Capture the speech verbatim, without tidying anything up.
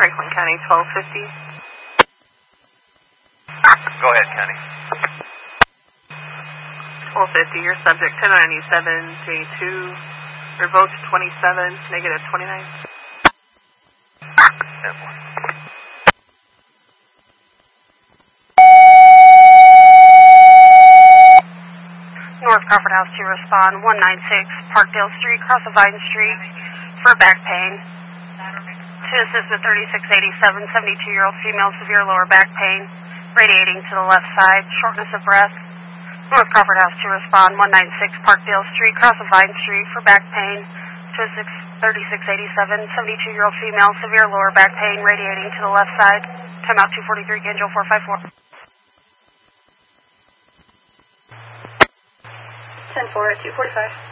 Franklin County, twelve fifty. Go ahead, Kenny. twelve fifty, your subject ten ninety-seven, J two, revoked twenty-seven, negative twenty-nine. ten four. North Crawford House to respond, one nine six Parkdale Street, cross of Vine Street, for back pain. To assist with thirty-six eighty-seven, seventy-two-year-old female, severe lower back pain, radiating to the left side, shortness of breath. North Crawford House to respond, one nine six Parkdale Street, cross of Vine Street, for back pain. To assist thirty-six eighty-seven, seventy-two-year-old female, severe lower back pain, radiating to the left side. Timeout two forty-three, Gangel four five four. ten four, two forty-five.